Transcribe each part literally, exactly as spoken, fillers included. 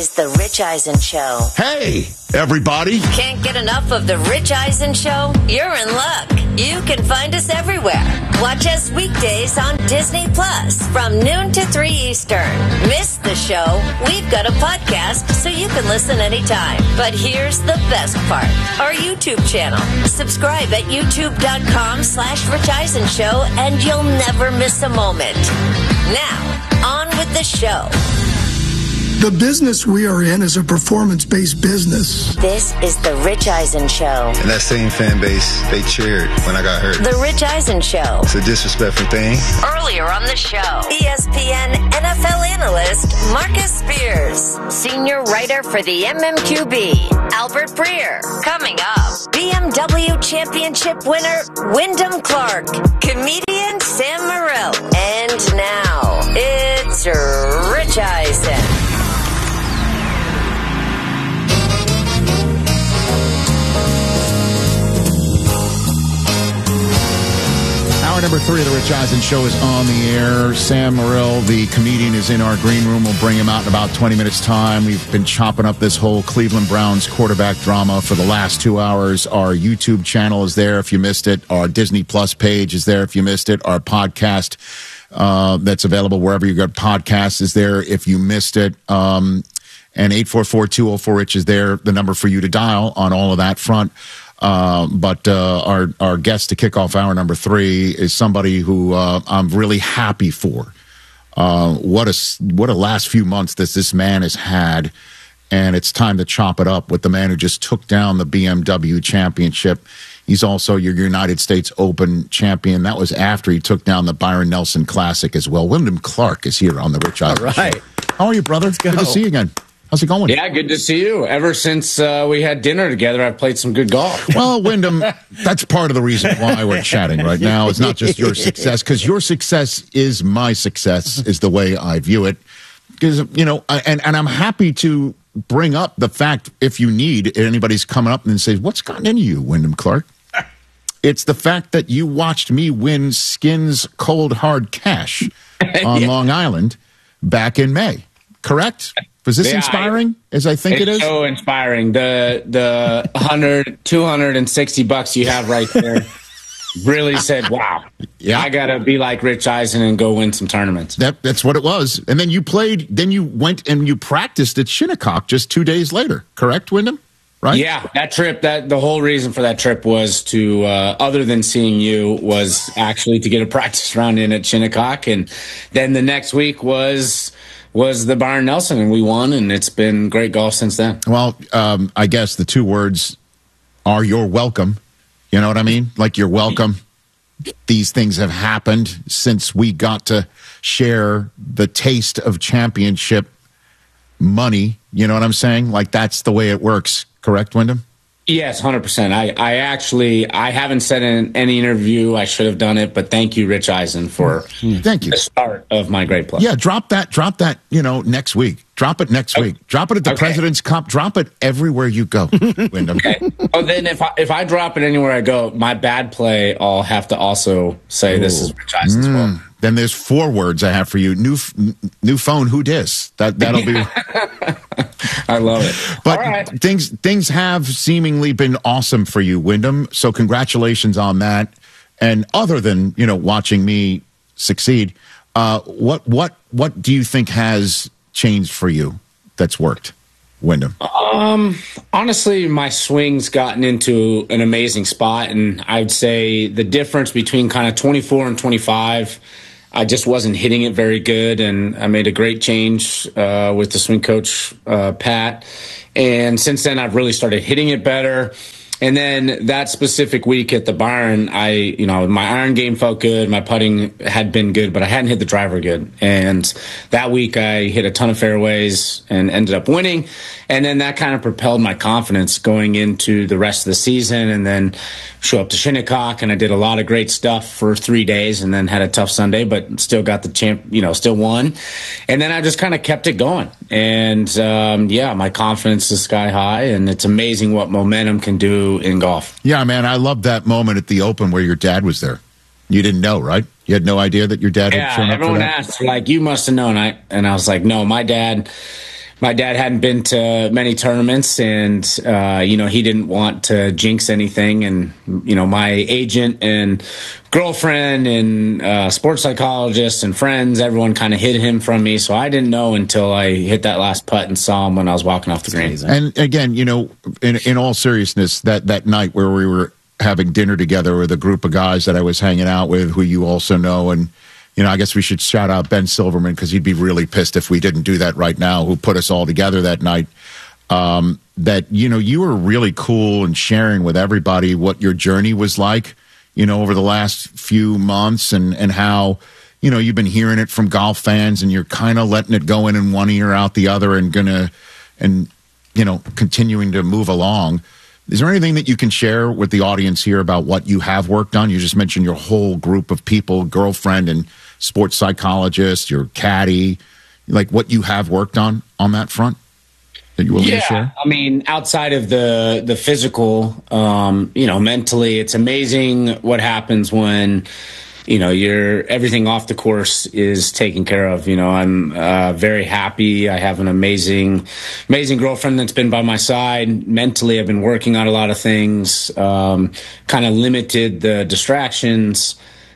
It's the Rich Eisen Show. Hey, everybody. Can't get enough of the Rich Eisen Show? You're in luck. You can find us everywhere. Watch us weekdays on Disney Plus from noon to three Eastern. Miss the show? We've got a podcast so you can listen anytime. But here's the best part. Our YouTube channel. Subscribe at youtube.com slash Rich Eisen Show and you'll never miss a moment. Now, on with the show. The business we are in is a performance-based business. This is the Rich Eisen Show. And that same fan base, they cheered when I got hurt. The Rich Eisen Show. It's a disrespectful thing. Earlier on the show, E S P N N F L analyst Marcus Spears, senior writer for the M M Q B, Albert Breer. Coming up, B M W championship winner Wyndham Clark, comedian Sam Morril. And now, it's Rich Eisen. Hour number three of the Rich Eisen Show is on the air. Sam Morril, the comedian, is in our green room. We'll bring him out in about twenty minutes' time. We've been chopping up this whole Cleveland Browns quarterback drama for the last two hours. Our YouTube channel is there if you missed it. Our Disney Plus page is there if you missed it. Our podcast uh, that's available wherever you got podcasts is there if you missed it. Um, and eight four four, two oh four, Rich is there, the number for you to dial on all of that front. Uh, but uh, our our guest to kick off hour number three is somebody who uh, I'm really happy for. Uh, what a what a last few months that this man has had, and it's time to chop it up with the man who just took down the B M W championship. He's also your United States Open champion. That was after he took down the Byron Nelson Classic as well. Wyndham Clark is here on the Rich Eisen All right. Show. How are you, brother? Let's go. Good to see you again. How's it going? Yeah, good to see you. Ever since uh, we had dinner together, I've played some good golf. Well, Wyndham, that's part of the reason why we're chatting right now. It's not just your success, because your success is my success, is the way I view it. Because, you know, I, and, and I'm happy to bring up the fact, if you need, anybody's coming up and says, what's gotten into you, Wyndham Clark? It's the fact that you watched me win Skins Cold Hard Cash on Yeah. Long Island back in May. Correct? Was this Yeah, inspiring, I, as I think it's it is? It's so inspiring. The the one hundred, two hundred sixty bucks you have right there really said, wow, Yeah. I got to be like Rich Eisen and go win some tournaments. That, that's what it was. And then you played, then you went and you practiced at Shinnecock just two days later. Correct, Wyndham? Right? Yeah, that trip, that the whole reason for that trip was to, uh, other than seeing you, was actually to get a practice round in at Shinnecock. And then the next week was... was the Byron Nelson, and we won, and it's been great golf since then. Well, um, I guess the two words are you're welcome. You know what I mean? Like, you're welcome. These things have happened since we got to share the taste of championship money. You know what I'm saying? Like, that's the way it works. Correct, Wyndham? Yes, one hundred percent. I, I actually, I haven't said in any interview I should have done it, but thank you, Rich Eisen, for Thank you. the start of my great play. Yeah, drop that, drop that, you know, next week. Drop it next Okay. week. Drop it at the Okay. President's Cup. Drop it everywhere you go, Wyndham. Okay. Oh, then if I, if I drop it anywhere I go, my bad play, I'll have to also say this is Rich Eisen's fault. Then there's four words I have for you. New f- new phone, who dis? That, that'll be... I love it. But All right. things things have seemingly been awesome for you, Wyndham. So congratulations on that. And other than, you know, watching me succeed, uh, what what what do you think has changed for you that's worked, Wyndham? Um, honestly, my swing's gotten into an amazing spot, and I'd say the difference between kind of twenty-four and twenty-five, I just wasn't hitting it very good, and I made a great change uh, with the swing coach, uh, Pat. And since then, I've really started hitting it better. And then that specific week at the Byron, I, you know, my iron game felt good. My putting had been good, but I hadn't hit the driver good. And that week I hit a ton of fairways and ended up winning. And then that kind of propelled my confidence going into the rest of the season. And then show up to Shinnecock, and I did a lot of great stuff for three days and then had a tough Sunday, but still got the champ, you know, still won. And then I just kind of kept it going. And, um, yeah, my confidence is sky high, and it's amazing what momentum can do in golf. Yeah, man, I loved that moment at the Open where your dad was there. You didn't know, right? You had no idea that your dad had shown Yeah, up for everyone that? asked, like, you must have known. I And I was like, no, my dad... my dad hadn't been to many tournaments, and uh, you know, he didn't want to jinx anything. And you know, my agent and girlfriend and uh, sports psychologist and friends, everyone kind of hid him from me. So I didn't know until I hit that last putt and saw him when I was walking off the green. And again, you know, in in all seriousness, that that night where we were having dinner together with a group of guys that I was hanging out with, who you also know, and you know, I guess we should shout out Ben Silverman, because he'd be really pissed if we didn't do that right now, who put us all together that night. Um, that, you know, you were really cool and sharing with everybody what your journey was like, you know, over the last few months, and, and how, you know, you've been hearing it from golf fans, and you're kind of letting it go in in one ear out the other, and gonna, and, you know, continuing to move along. Is there anything that you can share with the audience here about what you have worked on? You just mentioned your whole group of people, girlfriend and sports psychologist, your caddy, like what you have worked on on that front that you willing yeah, to share? I mean, outside of the the physical, um, you know, mentally, it's amazing what happens when, you know, you're everything off the course is taken care of. You know, I'm uh, very happy. I have an amazing, amazing girlfriend that's been by my side. Mentally, I've been working on a lot of things, um, kind of limited the distractions,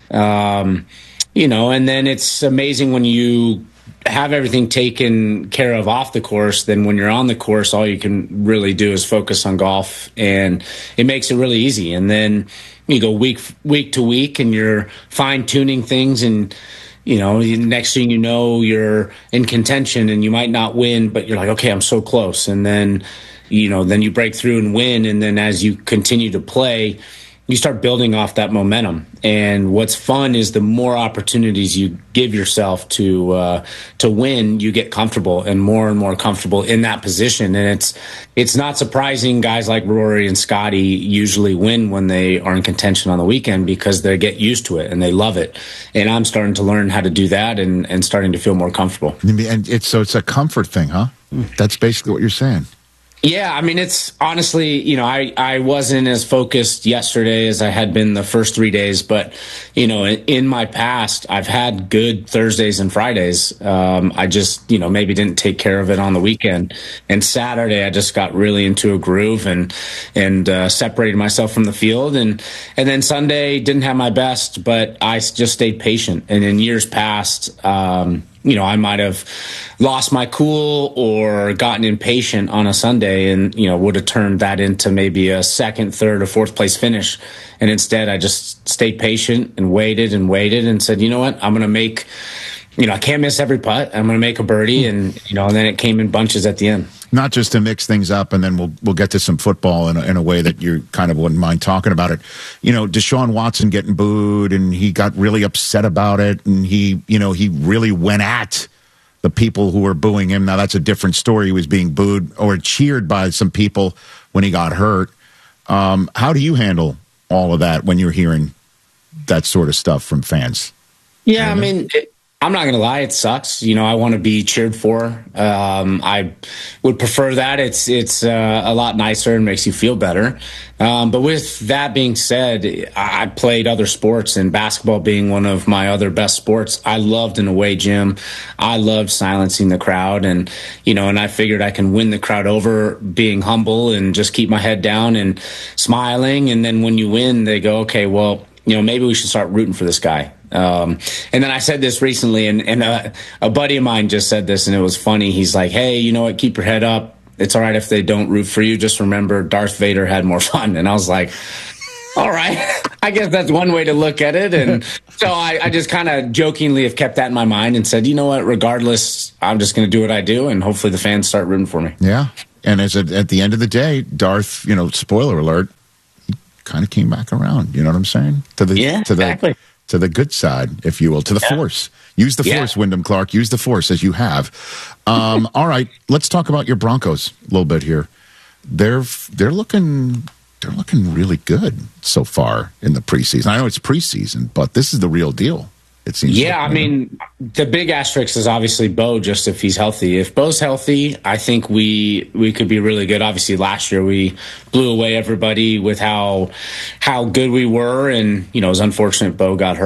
um, you know, and then it's amazing when you have everything taken care of off the course. Then when you're on the course, all you can really do is focus on golf, and it makes it really easy. And then you go week week to week, and you're fine tuning things, and you know, next thing you know, you're in contention, and you might not win, but you're like, okay, I'm so close. And then, you know, then you break through and win, and then as you continue to play, you start building off that momentum. And what's fun is the more opportunities you give yourself to uh, to win, you get comfortable and more and more comfortable in that position. And it's it's not surprising guys like Rory and Scotty usually win when they are in contention on the weekend, because they get used to it and they love it. And I'm starting to learn how to do that, and, and starting to feel more comfortable. And it's so it's a comfort thing, huh? That's basically what you're saying. Yeah, I mean, it's honestly, you know, I, I wasn't as focused yesterday as I had been the first three days. But, you know, in, in my past, I've had good Thursdays and Fridays. Um, I just, you know, maybe didn't take care of it on the weekend. And Saturday, I just got really into a groove and and uh, separated myself from the field. And, and then Sunday, didn't have my best, but I just stayed patient. And in years past, um, you know, I might have lost my cool or gotten impatient on a Sunday, and, you know, would have turned that into maybe a second, third, or fourth place finish. And instead, I just stayed patient and waited and waited and said, you know what, I'm going to make, you know, I can't miss every putt. I'm going to make a birdie. And, you know, and then it came in bunches at the end. Not just to mix things up, and then we'll we'll get to some football in a, in a way that you kind of wouldn't mind talking about it. You know, Deshaun Watson getting booed, and he got really upset about it, and he, you know, he really went at the people who were booing him. Now that's a different story. He was being booed or cheered by some people when he got hurt. Um, how do you handle all of that when you're hearing that sort of stuff from fans? Yeah, I mean, it, I'm not going to lie, it sucks. You know, I want to be cheered for. Um, I would prefer that. It's it's uh, a lot nicer and makes you feel better. Um, but with that being said, I played other sports, and basketball being one of my other best sports, I loved an away gym. I loved silencing the crowd, and you know, and I figured I can win the crowd over being humble and just keep my head down and smiling. And then when you win, they go, okay, well, you know, maybe we should start rooting for this guy. Um, and then I said this recently, and, and uh, a buddy of mine just said this, and it was funny. He's like, hey, you know what? Keep your head up. It's all right if they don't root for you. Just remember, Darth Vader had more fun. And I was like, all right, I guess that's one way to look at it. And so I, I just kind of jokingly have kept that in my mind and said, you know what? Regardless, I'm just going to do what I do, and hopefully the fans start rooting for me. Yeah. And as a, at the end of the day, Darth, you know, spoiler alert, he kind of came back around. You know what I'm saying? To the, yeah, to the, exactly. To the good side, if you will, to the yeah. force. Use the yeah. force, Wyndham Clark. Use the force as you have. Um, all right, let's talk about your Broncos a little bit here. They're they're looking they're looking really good so far in the preseason. I know it's preseason, but this is the real deal. It seems. Yeah, like, I mean, the big asterisk is obviously Bo, just if he's healthy. If Bo's healthy, I think we we could be really good. Obviously, last year we blew away everybody with how how good we were, and you know, it was unfortunate Bo got hurt.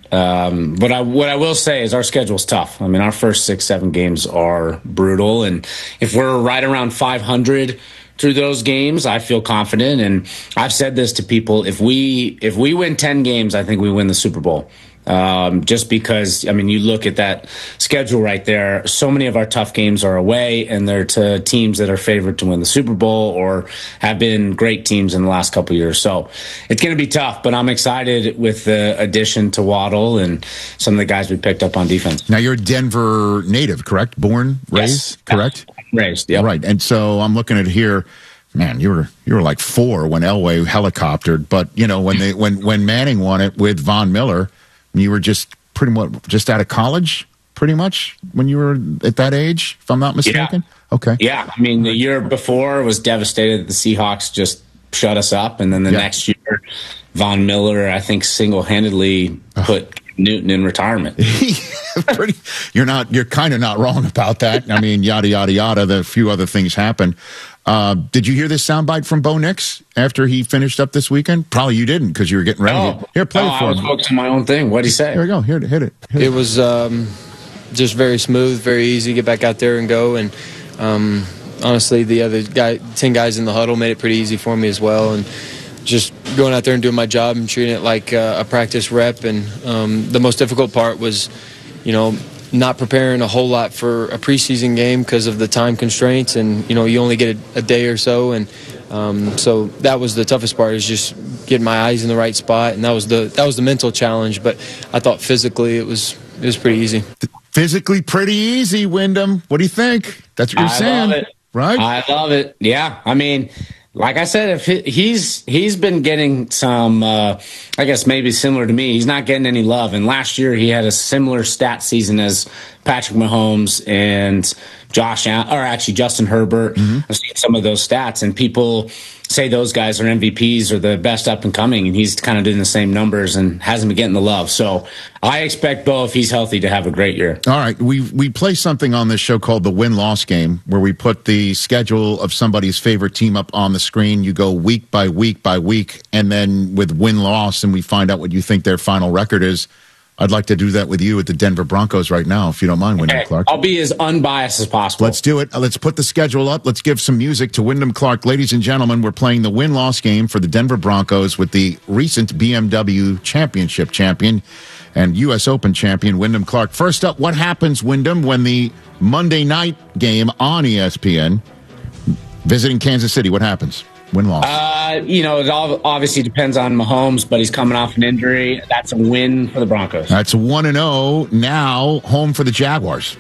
Um, but I, what I will say is our schedule's tough. I mean, our first six, seven games are brutal. And if we're right around five hundred through those games, I feel confident. And I've said this to people. If we, if we win ten games, I think we win the Super Bowl. Um, just because, I mean, you look at that schedule right there, so many of our tough games are away, and they're to teams that are favored to win the Super Bowl or have been great teams in the last couple of years. So it's going to be tough, but I'm excited with the addition to Waddle and some of the guys we picked up on defense. Now, you're a Denver native, correct? Born, raised, yes. correct? Raised, yeah. Right, and so I'm looking at it here. Man, you were you were like four when Elway helicoptered, but, you know, when they when when Manning won it with Von Miller, you were just pretty much just out of college, pretty much, when you were at that age, if I'm not mistaken? Yeah. Okay. Yeah. I mean, the year before was devastated. The Seahawks just shut us up. And then the yeah. next year, Von Miller, I think, single-handedly put Newton in retirement. Pretty, you're not, you're kind of not wrong about that. I mean, yada, yada, yada. The few other things happened. Uh, did you hear this soundbite from Bo Nix after he finished up this weekend? Probably you didn't, because you were getting ready. Oh, Here, play oh, it for I was me. focused on my own thing. What'd he say? Here we go. Here, hit it. Hit it. It was um, just very smooth, very easy. Get back out there and go. And um, honestly, the other guy, ten guys in the huddle, made it pretty easy for me as well. And just going out there and doing my job and treating it like uh, a practice rep. And um, the most difficult part was, you know, not preparing a whole lot for a preseason game because of the time constraints, and you know you only get a, a day or so, and um, so that was the toughest part, is just getting my eyes in the right spot, and that was the that was the mental challenge. But I thought physically it was it was pretty easy. Physically pretty easy, Wyndham. What do you think? That's what you're I saying, love it. right? I love it. Yeah, I mean, like I said, if he, he's he's been getting some, uh, I guess maybe similar to me. He's not getting any love, and last year he had a similar stat season as Patrick Mahomes and Josh Allen, or actually Justin Herbert. Mm-hmm. I've seen some of those stats, and people say those guys are M V Ps or the best up and coming, and he's kind of doing the same numbers and hasn't been getting the love. So I expect Bo, if he's healthy, to have a great year. All right, we we play something on this show called the win-loss game, where we put the schedule of somebody's favorite team up on the screen. You go week by week by week, and then with win-loss, and we find out what you think their final record is. I'd like to do that with you at the Denver Broncos right now, if you don't mind, Wyndham Okay. Clark. I'll be as unbiased as possible. Let's do it. Let's put the schedule up. Let's give some music to Wyndham Clark. Ladies and gentlemen, we're playing the win-loss game for the Denver Broncos with the recent B M W Championship champion and U S Open champion, Wyndham Clark. First up, what happens, Wyndham, when the Monday night game on E S P N, visiting Kansas City, what happens? Win-loss. Uh, you know, it all obviously depends on Mahomes, but he's coming off an injury. That's a win for the Broncos. That's one and oh now, home for the Jaguars.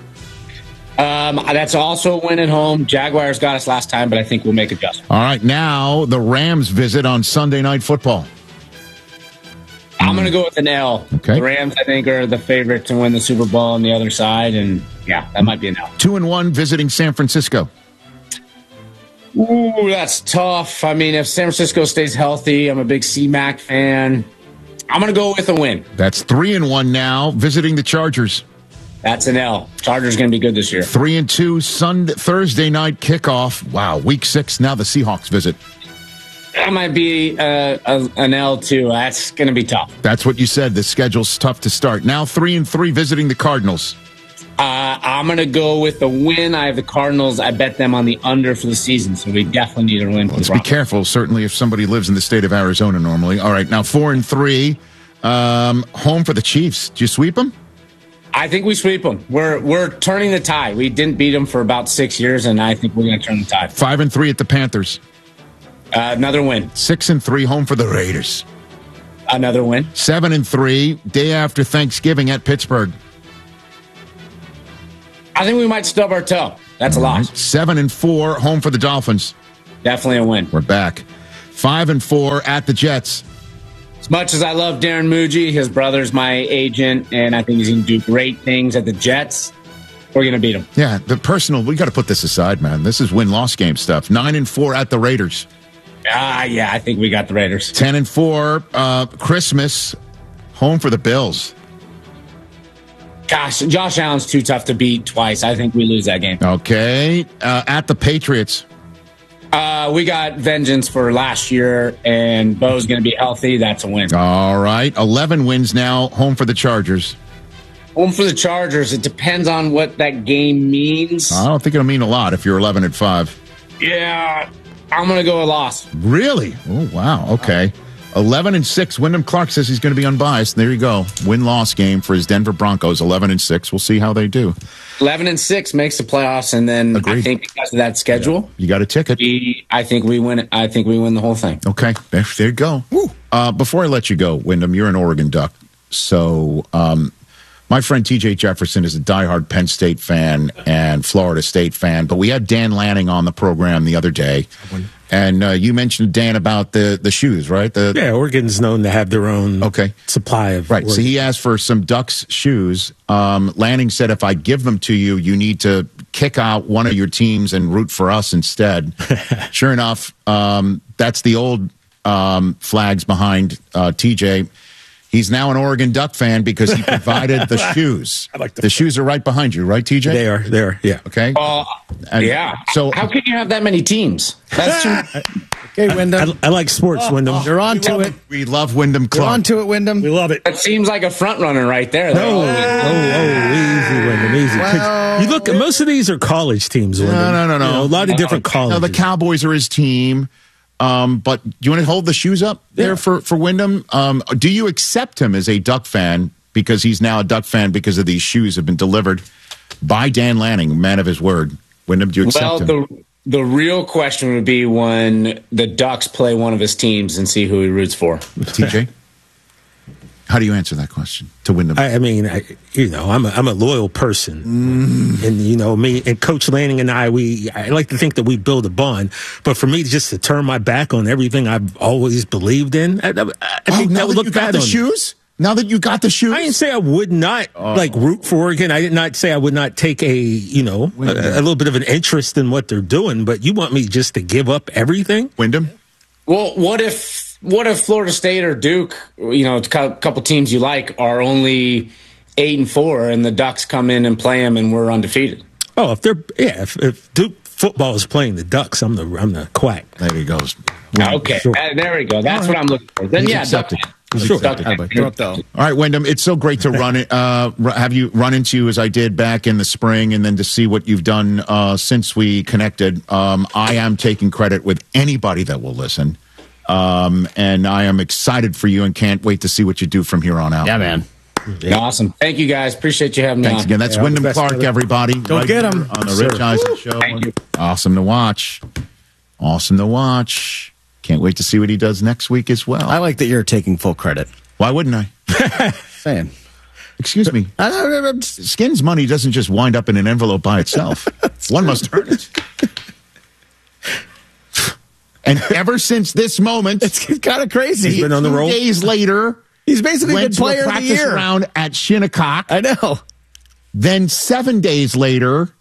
Um, that's also a win at home. Jaguars got us last time, but I think we'll make adjustments. All right, now the Rams visit on Sunday Night Football. I'm going to go with an L. Okay. The Rams, I think, are the favorite to win the Super Bowl on the other side, and yeah, that might be an L. Two and one visiting San Francisco. Ooh, that's tough. I mean, if San Francisco stays healthy, I'm a big C-Mac fan. I'm going to go with a win. That's three and one now, visiting the Chargers. That's an L. Chargers going to be good this year. Three and two Sunday, Thursday night kickoff. Wow, week six. Now the Seahawks visit. That might be uh, a, an L too. That's going to be tough. That's what you said. The schedule's tough to start. Now three and three visiting the Cardinals. Uh, I'm going to go with the win. I have the Cardinals. I bet them on the under for the season, so we definitely need a win. For Let's the be careful, certainly if somebody lives in the state of Arizona normally. All right, now four and three, um, home for the Chiefs. Do you sweep them? I think we sweep them. We're we're turning the tide. We didn't beat them for about six years, and I think we're going to turn the tide. Five and three at the Panthers. Uh, another win. Six and three, home for the Raiders. Another win. Seven and three, day after Thanksgiving at Pittsburgh. I think we might stub our toe. That's a loss. Seven and four, home for the Dolphins. Definitely a win. We're back. Five and four at the Jets. As much as I love Darren Muji, his brother's my agent, and I think he's going to do great things at the Jets. We're going to beat him. Yeah, the personal, we got to put this aside, man. This is win-loss game stuff. Nine and four at the Raiders. Ah, yeah, I think we got the Raiders. Ten and four, uh, Christmas, home for the Bills. Gosh, Josh Allen's too tough to beat twice. I think we lose that game. Okay, uh, at the Patriots. Uh, we got vengeance for last year, and Bo's going to be healthy. That's a win. All right. eleven wins now. Home for the Chargers. Home for the Chargers. It depends on what that game means. I don't think it'll mean a lot if you're eleven and five. Yeah, I'm going to go a loss. Really? Oh, wow. Okay. eleven and six. Wyndham Clark says he's going to be unbiased. There you go. Win-loss game for his Denver Broncos. eleven and six. We'll see how they do. eleven and six makes the playoffs, and then Agreed. I think because of that schedule, yeah. You got a ticket. We, I think we win. I think we win the whole thing. Okay, there, there you go. Uh, before I let you go, Wyndham, you're an Oregon Duck, so um, my friend T J Jefferson is a diehard Penn State fan and Florida State fan. But we had Dan Lanning on the program the other day, and uh, you mentioned, Dan, about the the shoes, right? The, yeah, Oregon's known to have their own okay. supply of right. Oregon. So he asked for some Ducks shoes. Um, Lanning said, if I give them to you, you need to kick out one of your teams and root for us instead. Sure enough, um, that's the old um, flags behind uh, T J. He's now an Oregon Duck fan because he provided the shoes. I like the, the shoes are right behind you, right, T J? They are. They are. Yeah. Okay. Uh, And yeah. So how can you have that many teams? That's too. Okay, Wyndham. I, I like sports, oh, Wyndham. Oh, you're on to it. We love Wyndham Clark. You're on to it, Wyndham. We love it. That seems like a front runner right there. No, oh, oh, easy, Wyndham, easy. Well, you look, most of these are college teams, Wyndham. No, no, no, no. You know, a lot of different No, colleges. the Cowboys are his team. Um, but do you want to hold the shoes up there yeah. for, for Wyndham? Um, do you accept him as a Duck fan because he's now a Duck fan because of these shoes have been delivered by Dan Lanning, man of his word? Wyndham, do you accept well, him? the the real question would be when the Ducks play one of his teams and see who he roots for. T J? How do you answer that question to Wyndham? I, I mean, I, you know, I'm a, I'm a loyal person, mm. and you know me and Coach Lanning and I. We I like to think that we build a bond, but for me just to turn my back on everything I've always believed in, I, I, I oh, think now that would that look you got bad the on shoes. Now that you got the shoes, I didn't say I would not oh. like root for Oregon. I did not say I would not take a you know a, a little bit of an interest in what they're doing. But you want me just to give up everything, Wyndham? Well, what if? What if Florida State or Duke, you know, a couple teams you like, are only eight and four, and the Ducks come in and play them, and we're undefeated? Oh, if they're yeah, if, if Duke football is playing the Ducks, I'm the I'm the quack. There he goes. Okay, sure. uh, there we go. That's right. what I'm looking for. Then He's yeah, accepted. Duck, Sure. Duck, Duck, Duck. All right, Wyndham, it's so great to run it. Uh, have you run into you as I did back in the spring, and then to see what you've done uh, since we connected. Um, I am taking credit with anybody that will listen. Um, and I am excited for you and can't wait to see what you do from here on out. Yeah, man. Yeah. Awesome. Thank you, guys. Appreciate you having me Thanks on. again. That's yeah, Wyndham Clark, brother. everybody. Don't right get him. On the Yes, Rich Eisen Show. Thank you. Awesome to watch. Awesome to watch. Can't wait to see what he does next week as well. I like that you're taking full credit. Why wouldn't I? Saying. Excuse me. I, I, I, Skin's money doesn't just wind up in an envelope by itself. One must earn it. And ever since this moment, it's kind of crazy. He's been on the two roll. days later, He's basically went been to a player of the practice year. round at Shinnecock. I know. Then seven days later,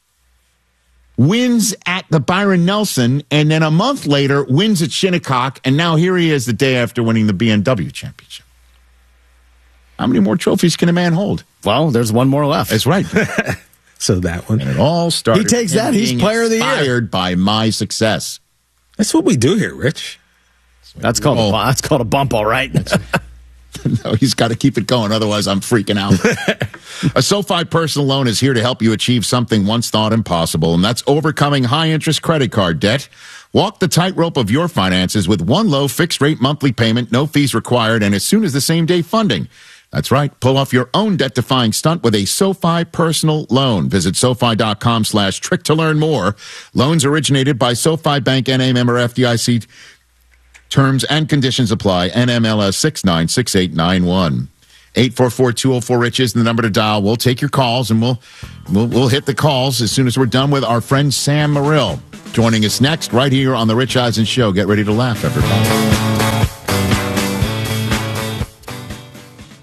wins at the Byron Nelson, and then a month later, wins at Shinnecock, and now here he is the day after winning the B M W championship. How many more trophies can a man hold? Well, there's one more left. That's right. So that one. And it all started. He takes that. He's being player of the year. inspired by my success. That's what we do here, Rich. That's called, Oh. a, that's called a bump, all right. No, he's got to keep it going. Otherwise, I'm freaking out. A SoFi personal loan is here to help you achieve something once thought impossible, and that's overcoming high-interest credit card debt. Walk the tightrope of your finances with one low fixed-rate monthly payment, no fees required, and as soon as the same-day funding. That's right. Pull off your own debt-defying stunt with a SoFi personal loan. Visit SoFi.com slash trick to learn more. Loans originated by SoFi Bank, N A member F D I C. Terms and conditions apply. N M L S six nine six eight nine one. eight four four, two oh four, RICH is the number to dial. We'll take your calls, and we'll, we'll, we'll hit the calls as soon as we're done with our friend Sam Morrill. Joining us next right here on The Rich Eisen Show. Get ready to laugh, everybody.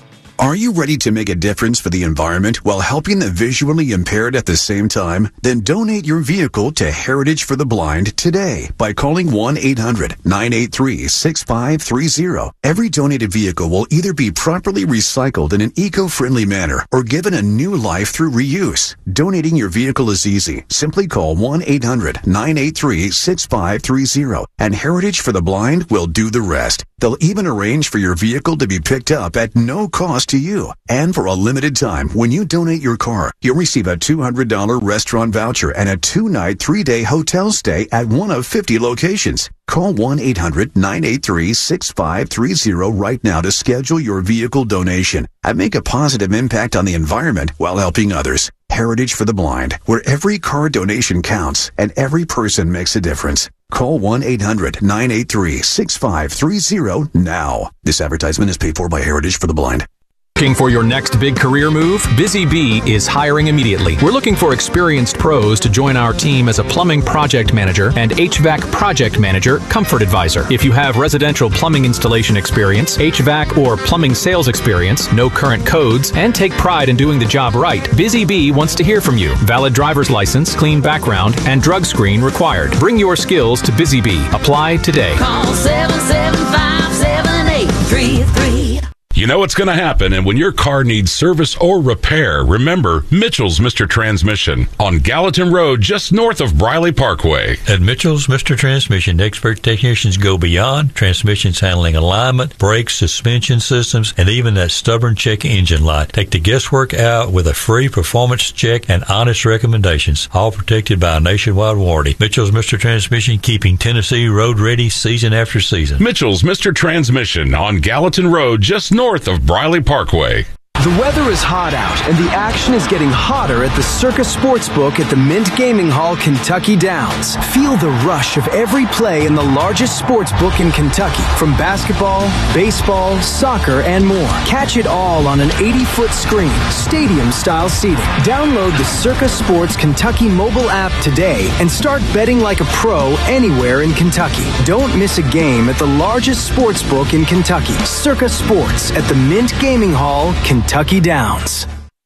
Are you ready to make a difference for the environment while helping the visually impaired at the same time? Then donate your vehicle to Heritage for the Blind today by calling one eight hundred nine eight three six five three zero. Every donated vehicle will either be properly recycled in an eco-friendly manner or given a new life through reuse. Donating your vehicle is easy. Simply call one eight hundred nine eight three six five three zero and Heritage for the Blind will do the rest. They'll even arrange for your vehicle to be picked up at no cost to you. And for a limited time, when you donate your car, you'll receive a two hundred dollars restaurant voucher and a two-night, three-day hotel stay at one of fifty locations. Call one eight hundred nine eight three six five three zero right now to schedule your vehicle donation and make a positive impact on the environment while helping others. Heritage for the Blind, where every car donation counts and every person makes a difference. Call one eight hundred nine eight three six five three zero now. This advertisement is paid for by Heritage for the Blind. Looking for your next big career move? Busy Bee is hiring immediately. We're looking for experienced pros to join our team as a plumbing project manager and H V A C project manager, comfort advisor. If you have residential plumbing installation experience, H V A C or plumbing sales experience, no current codes, and take pride in doing the job right, Busy Bee wants to hear from you. Valid driver's license, clean background, and drug screen required. Bring your skills to Busy Bee. Apply today. Call seven seven five seven eight three three. You know what's going to happen, and when your car needs service or repair, remember Mitchell's Mister Transmission on Gallatin Road, just north of Briley Parkway. At Mitchell's Mister Transmission, expert technicians go beyond transmissions handling alignment, brakes, suspension systems, and even that stubborn check engine light. Take the guesswork out with a free performance check and honest recommendations, all protected by a nationwide warranty. Mitchell's Mister Transmission, keeping Tennessee road ready season after season. Mitchell's Mister Transmission on Gallatin Road, just north north of Briley Parkway. The weather is hot out, and the action is getting hotter at the Circa Sportsbook at the Mint Gaming Hall, Kentucky Downs. Feel the rush of every play in the largest sportsbook in Kentucky, from basketball, baseball, soccer, and more. Catch it all on an eighty-foot screen, stadium-style seating. Download the Circa Sports Kentucky mobile app today and start betting like a pro anywhere in Kentucky. Don't miss a game at the largest sportsbook in Kentucky, Circa Sports at the Mint Gaming Hall, Kentucky. Kentucky Downs.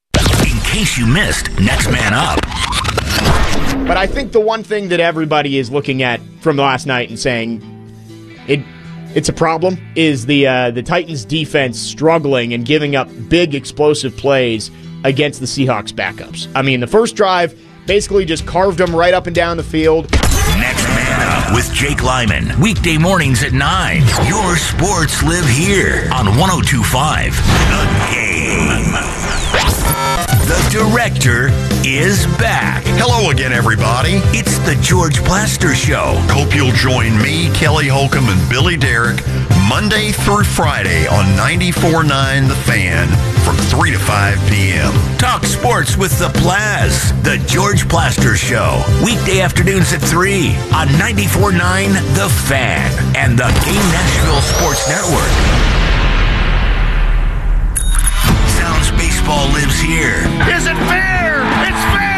In case you missed, Next Man Up. But I think the one thing that everybody is looking at from last night and saying it it's a problem is the uh, the Titans defense struggling and giving up big explosive plays against the Seahawks backups. I mean, the first drive basically just carved them right up and down the field. Next Man Up with Jake Lyman. Weekday mornings at nine. Your sports live here on one oh two point five. The Game. The director is back. Hello again, everybody. It's the George Plaster Show. Hope you'll join me, Kelly Holcomb, and Billy Derrick Monday through Friday on ninety-four point nine The Fan from three to five p.m. Talk sports with the Plaz. The George Plaster Show. Weekday afternoons at three on ninety-four point nine The Fan and the Game Nashville Sports Network. Sounds baseball lives here. Is it fair? It's fair!